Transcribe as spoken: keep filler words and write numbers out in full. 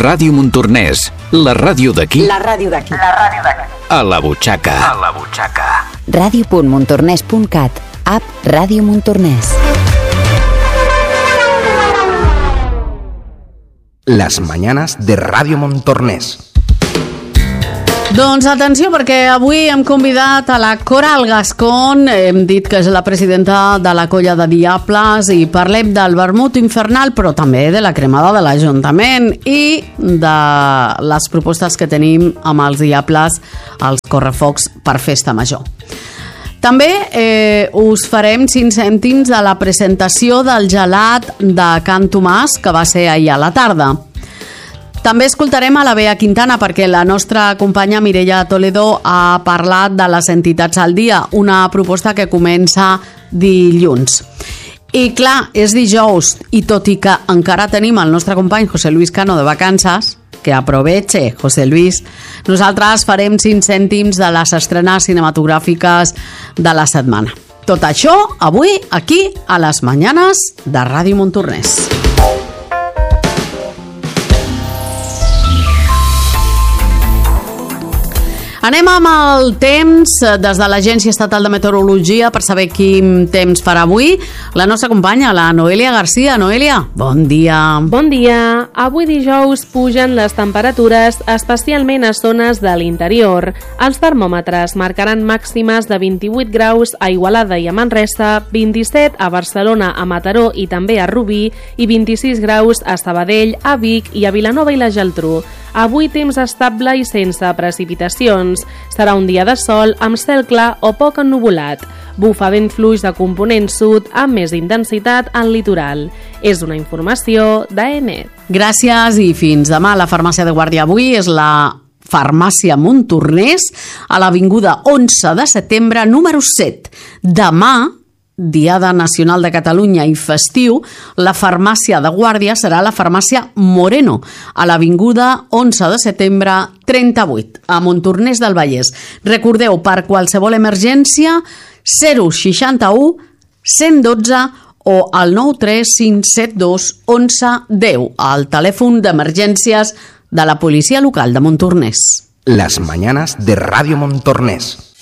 Ràdio Montornès, la ràdio d'aquí. La ràdio d'aquí. La ràdio d'aquí. A la butxaca. A la butxaca. ràdio punt montornès punt cat. App Ràdio Montornès. Las mañanas de Ràdio Montornès. Doncs atenció, perquè avui hem convidat a la Coral Gascón, hem dit que és la presidenta de la Colla de Diables, i parlem del vermut infernal, però també de la cremada de l'Ajuntament i de les propostes que tenim amb els Diables als correfocs per Festa Major. També eh, us farem cinc cèntims de la presentació del gelat de Can Tomàs, que va ser ahir a la tarda. També escoltarem a la Bea Quintana, perquè la nostra companya Mireia Toledo ha parlat de les entitats al dia, una proposta que comença dilluns. I clar, és dijous, i tot i que encara tenim el nostre company José Luis Cano de vacances, que aproveche, José Luis, nosaltres farem cinc cèntims de les estrenes cinematogràfiques de la setmana. Tot això avui aquí a les Mañanes de Ràdio Montornès. Anem amb el temps des de l'Agència Estatal de Meteorologia per saber quin temps farà avui. La nostra companya, la Noelia Garcia. Noelia, bon dia. Bon dia. Avui dijous pugen les temperatures, especialment a zones de l'interior. Els termòmetres marcaran màximes de vint-i-vuit graus a Igualada i a Manresa, vint-i-set a Barcelona, a Mataró i també a Rubí, i vint-i-sis graus a Sabadell, a Vic i a Vilanova i la Geltrú. Avui temps estable i sense precipitacions. Serà un dia de sol amb cel clar o poc ennuvolat. Bufa vent fluix de component sud amb més intensitat al litoral. És una informació d'A E M E T. Gràcies i fins demà. La farmàcia de guàrdia avui és la Farmàcia Montornès, a l'avinguda onze de setembre, número set. Demà, Diada Nacional de Catalunya i festiu, la farmàcia de guàrdia serà la farmàcia Moreno, a l'avinguda onze de setembre trenta-vuit, a Montornès del Vallès. Recordeu, per qualsevol emergència, zero seixanta-u cent dotze o al nou tres cinc set dos onze deu, al telèfon d'emergències de la policia local de Montornès. Las mañanas de Ràdio Montornès.